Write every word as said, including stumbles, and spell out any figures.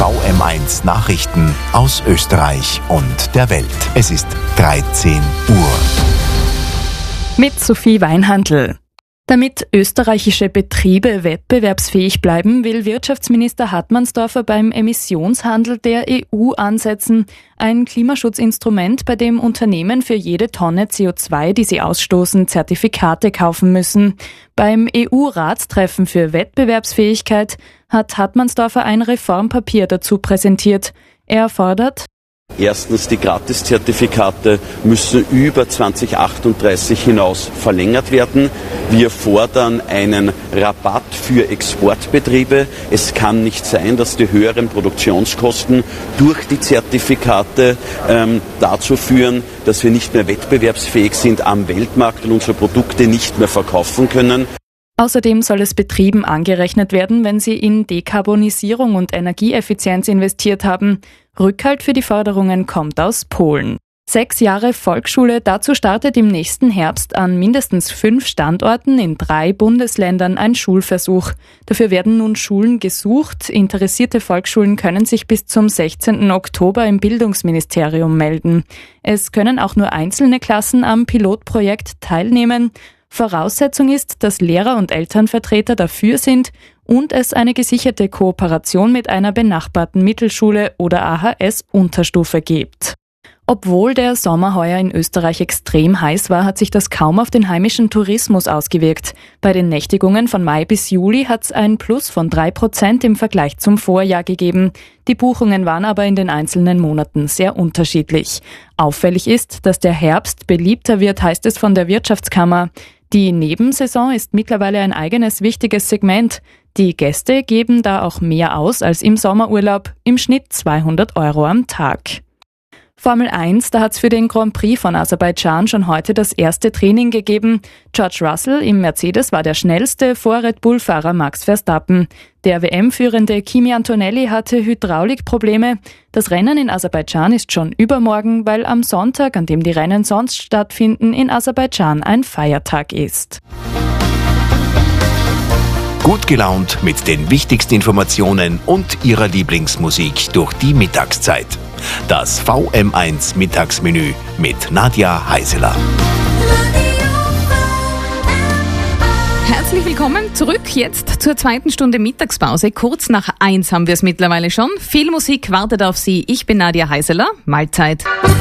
V M eins Nachrichten aus Österreich und der Welt. Es ist dreizehn Uhr. Mit Sophie Weinhandl. Damit österreichische Betriebe wettbewerbsfähig bleiben, will Wirtschaftsminister Hartmannsdorfer beim Emissionshandel der E U ansetzen. Ein Klimaschutzinstrument, bei dem Unternehmen für jede Tonne C O zwei, die sie ausstoßen, Zertifikate kaufen müssen. Beim E U-Ratstreffen für Wettbewerbsfähigkeit hat Hartmannsdorfer ein Reformpapier dazu präsentiert. Er fordert: Erstens, die Gratiszertifikate müssen über zwanzig achtunddreißig hinaus verlängert werden. Wir fordern einen Rabatt für Exportbetriebe. Es kann nicht sein, dass die höheren Produktionskosten durch die Zertifikate ähm, dazu führen, dass wir nicht mehr wettbewerbsfähig sind am Weltmarkt und unsere Produkte nicht mehr verkaufen können. Außerdem soll es Betrieben angerechnet werden, wenn sie in Dekarbonisierung und Energieeffizienz investiert haben. Rückhalt für die Forderungen kommt aus Polen. Sechs Jahre Volksschule, dazu startet im nächsten Herbst an mindestens fünf Standorten in drei Bundesländern ein Schulversuch. Dafür werden nun Schulen gesucht. Interessierte Volksschulen können sich bis zum sechzehnten Oktober im Bildungsministerium melden. Es können auch nur einzelne Klassen am Pilotprojekt teilnehmen. Voraussetzung ist, dass Lehrer und Elternvertreter dafür sind und es eine gesicherte Kooperation mit einer benachbarten Mittelschule oder A H S-Unterstufe gibt. Obwohl der Sommer heuer in Österreich extrem heiß war, hat sich das kaum auf den heimischen Tourismus ausgewirkt. Bei den Nächtigungen von Mai bis Juli hat es ein Plus von drei Prozent im Vergleich zum Vorjahr gegeben. Die Buchungen waren aber in den einzelnen Monaten sehr unterschiedlich. Auffällig ist, dass der Herbst beliebter wird, heißt es von der Wirtschaftskammer. Die Nebensaison ist mittlerweile ein eigenes wichtiges Segment. Die Gäste geben da auch mehr aus als im Sommerurlaub, im Schnitt zweihundert Euro am Tag. Formel eins, da hat's für den Grand Prix von Aserbaidschan schon heute das erste Training gegeben. George Russell im Mercedes war der schnellste vor Red Bull-Fahrer Max Verstappen. Der W M-Führende Kimi Antonelli hatte Hydraulikprobleme. Das Rennen in Aserbaidschan ist schon übermorgen, weil am Sonntag, an dem die Rennen sonst stattfinden, in Aserbaidschan ein Feiertag ist. Gut gelaunt mit den wichtigsten Informationen und Ihrer Lieblingsmusik durch die Mittagszeit. Das V M eins Mittagsmenü mit Nadja Heiseler. Herzlich willkommen zurück jetzt zur zweiten Stunde Mittagspause. Kurz nach eins haben wir es mittlerweile schon. Viel Musik wartet auf Sie. Ich bin Nadja Heiseler. Mahlzeit.